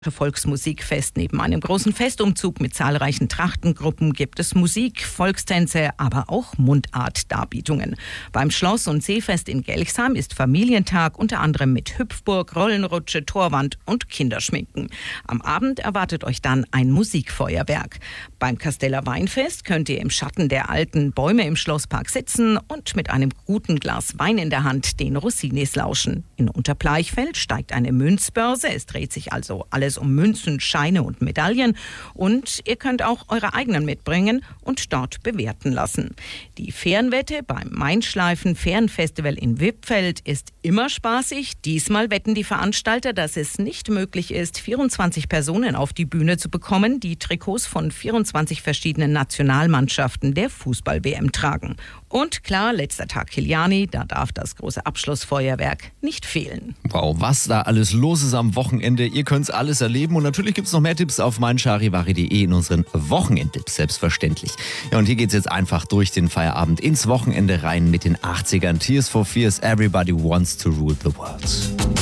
Volksmusikfest. Neben einem großen Festumzug mit zahlreichen Trachtengruppen gibt es Musik, Volkstänze, aber auch Mundart-Darbietungen. Beim Schloss- und Seefest in Gelchsheim ist Familientag, unter anderem mit Hüpfburg, Rollenrutsche, Torwand und Kinderschminken. Am Abend erwartet euch dann ein Musikfeuerwerk. Beim Kasteller Weinfest könnt ihr im Schatten der alten Bäume im Schlosspark sitzen und mit einem guten Glas Wein in der Hand den Rossinis lauschen. In Unterbleichfeld steigt eine Münzbörse. Es dreht sich also alles um Münzen, Scheine und Medaillen. Und ihr könnt auch eure eigenen mitbringen und dort bewerten lassen. Die Fährenwette beim Mainschleifen Fährenfestival in Wippfeld ist immer spaßig. Diesmal wetten die Veranstalter, dass es nicht möglich ist, 24 Personen auf die Bühne zu bekommen, die Trikots von 24 verschiedenen Nationalmannschaften der Fußball-WM tragen. Und klar, letzter Tag Kiliani, da darf das große Abschlussfeuerwerk nicht fehlen. Wow, was da alles los ist am Wochenende. Ihr könnt es alles erleben und natürlich gibt es noch mehr Tipps auf meincharivari.de in unseren Wochenendtipps, selbstverständlich. Ja, und hier geht es jetzt einfach durch den Feierabend ins Wochenende rein mit den 80ern. Tears for Fears, Everybody Wants to Rule the World.